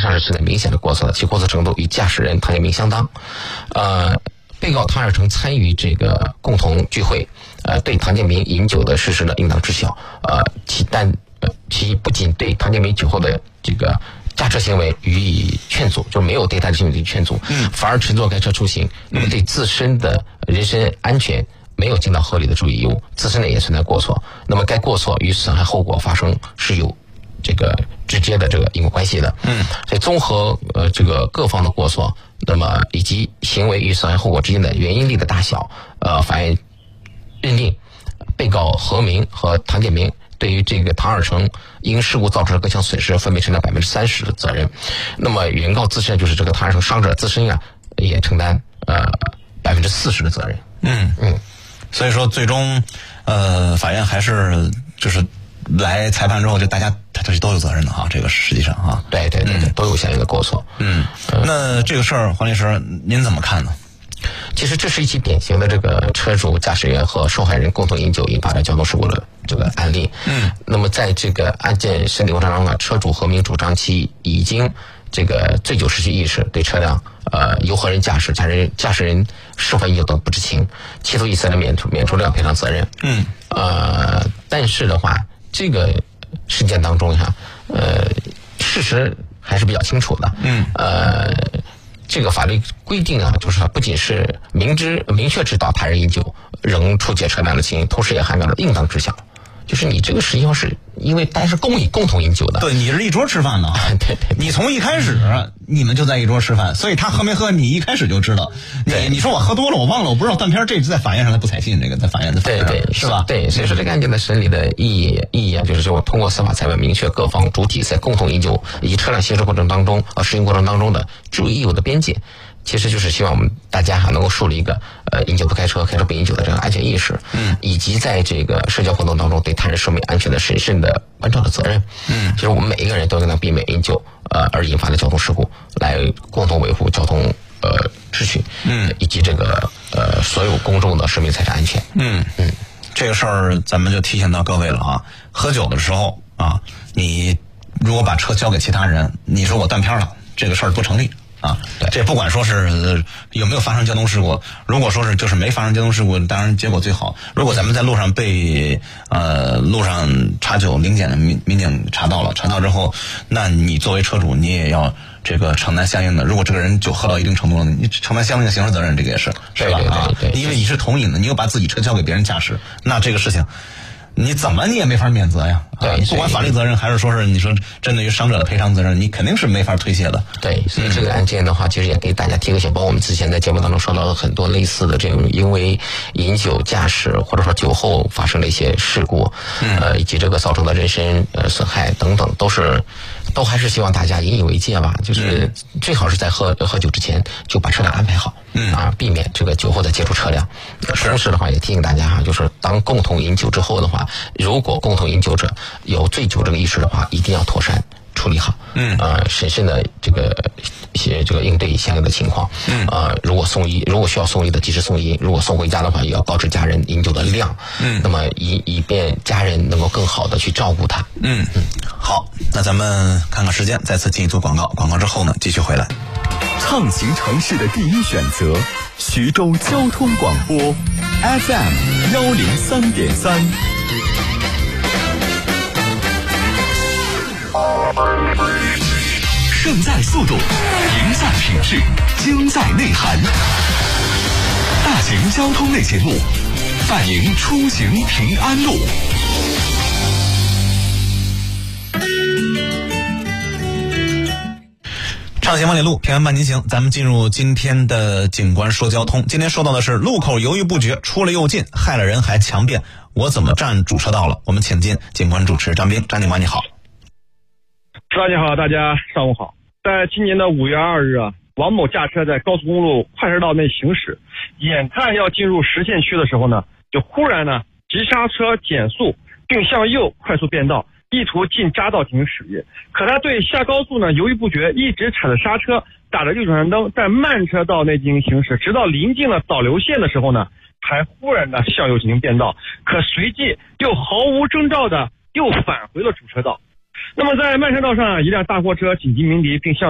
上是存在明显的过错的，其过错程度与驾驶人唐建明相当。被告唐尔成参与这个共同聚会，对唐建明饮酒的事实呢应当知晓，其不仅对唐建明酒后的这个驾车行为予以劝阻，就没有对他的行为予以劝阻，反而乘坐该车出行，那么对自身的人身安全没有尽到合理的注意义务，自身呢也存在过错，那么该过错与损害后果发生是有这个直接的这个因果关系的。所以综合这个各方的过错，那么以及行为与损害后果之间的原因力的大小，法院认定被告何明和唐建明对于这个唐尔成因事故造成的各项损失分别承担30%的责任，那么原告自身就是这个唐尔成伤者自身也承担40%的责任。 所以说最终法院还是就是来裁判之后，就大家他都有责任的哈，这个实际上哈， 对，都有相应的过错。 那这个事儿，黄律师您怎么看呢？ 其实这是一起典型的这个车主、驾驶员和受害人共同饮酒引发的交通事故的这个案例。那么在这个案件审理过程当中呢，车主何明主张其已经这个醉酒失去意识，对车辆由何人驾驶、驾驶人是否饮酒等不知情，企图以此来免除两赔偿责任。但是的话，这个事件当中事实还是比较清楚的。这个法律规定就是不仅是明确知道他人饮酒仍出借车辆的情形，同时也涵盖了应当知晓。就是你这个实际上是因为大家是共同饮酒的。 对，你是一桌吃饭的。 对， 你从一开始你们就在一桌吃饭，所以他喝没喝你一开始就知道。你说我喝多了我忘了我不知道断片，这在法院上他不采信，这个在法院的对是吧？ 对，所以说这个案件的审理的意义就是说通过司法裁判明确各方主体在共同饮酒以及车辆行驶过程当中实行过程当中的注意义务的边界。其实就是希望我们大家能够树立一个饮酒不开车、开车不饮酒的这个安全意识，以及在这个社交活动当中对他人生命安全的审慎的关照的责任。其实我们每一个人都应当避免饮酒而引发的交通事故，来共同维护交通秩序，以及这个所有公众的生命财产安全。 这个事儿咱们就提醒到各位了啊，喝酒的时候你如果把车交给其他人，你说我断片了，这个事儿不成立。这不管说是有没有发生交通事故，如果说是就是没发生交通事故，当然结果最好。如果咱们在路上被路上查酒临检的民警查到之后，那你作为车主你也要这个承担相应的，如果这个人酒喝到一定程度了，你承担相应的刑事责任，这个也是吧？ 对， 因为你是同饮的，你又把自己车交给别人驾驶，那这个事情你怎么你也没法免责呀。 对， 不管法律责任还是说是你说针对于伤者的赔偿责任，你肯定是没法推卸的。 对，所以这个案件的话，其实也给大家提个醒，包括我们之前在节目当中说到了很多类似的这种因为饮酒驾驶或者说酒后发生的一些事故，以及这个造成的人身损害等等，都还是希望大家引以为戒吧，就是最好是在喝酒之前就把车辆安排好，避免这个酒后再接触车辆。同时的话也提醒大家就是当共同饮酒之后的话，如果共同饮酒者有醉酒这个意识的话，一定要妥善处理好，审慎的这个应对相应的情况，如果需要送医的及时送医，如果送回家的话，也要告知家人饮酒的量，那么以便家人能够更好的去照顾他。 好，那咱们看看时间，再次进一组广告，广告之后呢，继续回来。 畅行城市的第一选择，徐州交通广播 FM 103.3。胜在速度，赢在品质，精在内涵。大型交通类节目，伴您出行平安路。 畅行万里路，平安伴您行。咱们进入今天的警官说交通。今天说到的是路口犹豫不决，出了又进，害了人还强辩，我怎么占主车道了？我们请进警官主持张斌，张警官你好。 大家好，大家上午好。在今年的5月2日王某驾车在高速公路快车道内行驶，眼看要进入实线区的时候呢，就忽然急刹车减速，并向右快速变道，意图进匝道进行驶越。可他对下高速犹豫不决，一直踩着刹车，打着右转灯，在慢车道内进行行驶，直到临近了导流线的时候呢，才忽然向右进行变道，可随即又毫无征兆的又返回了主车道。那么在慢车道上，一辆大货车紧急鸣笛，并向